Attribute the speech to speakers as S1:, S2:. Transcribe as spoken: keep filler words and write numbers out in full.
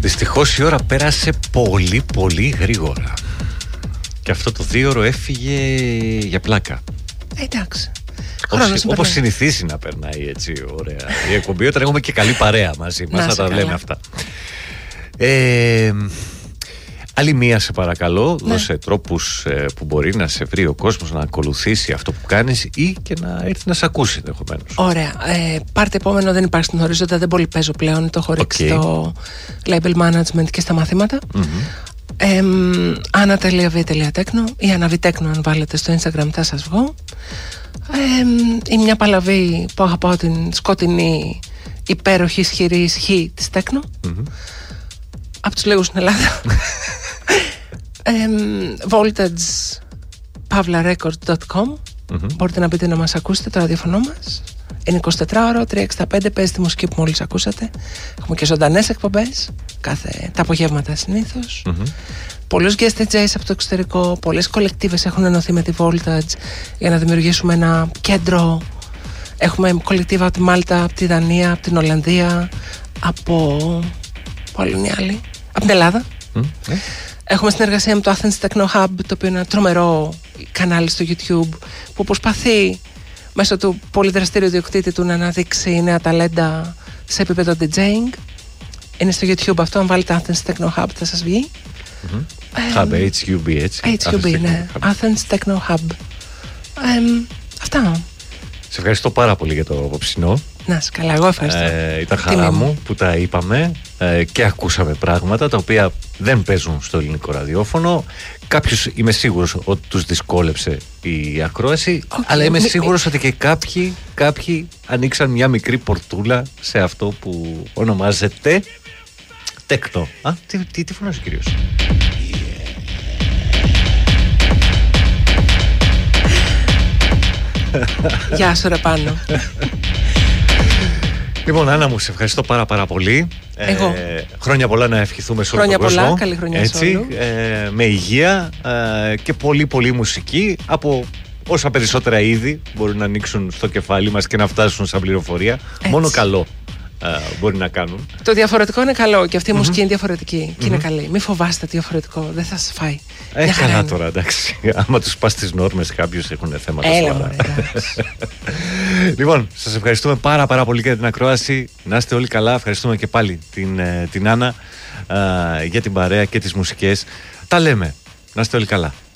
S1: Δυστυχώς η ώρα πέρασε πολύ πολύ γρήγορα. Και αυτό το δύο ώρο έφυγε για πλάκα.
S2: Εντάξει.
S1: Όπως, όπως συνηθίζει να περνάει έτσι ωραία η εκπομπή, όταν έχουμε και καλή παρέα μαζί μας, να τα καλά. Λέμε αυτά. Ε, άλλη μία σε παρακαλώ, ναι. Δώσε τρόπους ε, που μπορεί να σε βρει ο κόσμος, να ακολουθήσει αυτό που κάνεις ή και να έρθει να σε ακούσει ενδεχομένως.
S2: Ωραία. Ε, πάρτε επόμενο, δεν υπάρχει στην ορίζοντα, δεν πολύ παίζω πλέον, το έχω ρίξει okay. στο label management και στα μαθήματα. Mm-hmm. Ε, Anna.v.techno ή Anna.v.techno αν βάλετε στο Instagram θα σας βγω. Ε, ή μια παλαβή που αγαπάω την σκοτεινή υπέροχη ισχυρή ισχύ της τέκνο. Mm-hmm. Από τους λίγους στην Ελλάδα. ε, voltage pavla records dot com. Mm-hmm. Μπορείτε να μπείτε να μας ακούσετε το ραδιοφωνό μας. Είναι εικοσιτετράωρο, τριακόσια εξήντα πέντε, παίζει τη μουσική που μόλις ακούσατε. Έχουμε και ζωντανές εκπομπές κάθε, τα απογεύματα συνήθως. Mm-hmm. Πολλούς guest ντι τζέις από το εξωτερικό, πολλές κολεκτίβες έχουν ενωθεί με τη Voltage για να δημιουργήσουμε ένα κέντρο. Έχουμε κολεκτίβα από τη Μάλτα, από τη Δανία, από την Ολλανδία, από... Πού άλλο είναι οι άλλοι? Από την Ελλάδα. Mm, yeah. Έχουμε συνεργασία με το Athens Techno Hub, το οποίο είναι ένα τρομερό κανάλι στο YouTube που προσπαθεί μέσω του πολύ δραστήριου διοκτήτη του να αναδείξει νέα ταλέντα σε επίπεδο DJing. Είναι στο YouTube αυτό, αν βάλετε Athens Techno Hub θα σας βγει.
S1: Mm-hmm. Hub, um, έιτς γιου μπι έτσι.
S2: έιτς γιου μπι, ναι. Athens Techno Hub. Um, αυτά.
S1: Σε ευχαριστώ πάρα πολύ για το απόψινό.
S2: Να είσαι καλά, εγώ ευχαριστώ.
S1: Ε, ήταν χαρά μου που τα είπαμε ε, και ακούσαμε πράγματα τα οποία δεν παίζουν στο ελληνικό ραδιόφωνο. Κάποιους είμαι σίγουρος ότι τους δυσκόλεψε η ακρόαση, okay, αλλά είμαι μη, σίγουρος μη... ότι και κάποιοι, κάποιοι ανοίξαν μια μικρή πορτούλα σε αυτό που ονομάζεται τέκνο. Α, τι, τι, τι φωνάζει ο κύριος?
S2: Γεια σου ρε Πάνο.
S1: Λοιπόν, Άννα μου, σε ευχαριστώ πάρα πάρα πολύ.
S2: Εγώ.
S1: Ε, χρόνια πολλά να ευχηθούμε σε όλο τον κόσμο.
S2: Χρόνια πολλά, καλή χρονιά σε όλους.
S1: Ε, με υγεία ε, και πολύ πολύ μουσική από όσα περισσότερα είδη μπορούν να ανοίξουν στο κεφάλι μας και να φτάσουν σαν πληροφορία. Έτσι. Μόνο καλό ε, μπορεί να κάνουν. Το
S2: διαφορετικό είναι καλό και αυτή η mm-hmm. μουσική είναι διαφορετική mm-hmm. και είναι καλή. Μην φοβάστε το διαφορετικό, δεν θα σας φάει.
S1: Ε, καλά είναι. Τώρα, εντάξει. Άμα τους πας στις νόρμες κάποιους έχουν θέματα.
S2: Έλα μωρέ,
S1: Λοιπόν, σας ευχαριστούμε πάρα πάρα πολύ για την ακρόαση. Να είστε όλοι καλά. Ευχαριστούμε και πάλι την, την Άννα α, για την παρέα και τις μουσικές. Τα λέμε. Να είστε όλοι καλά.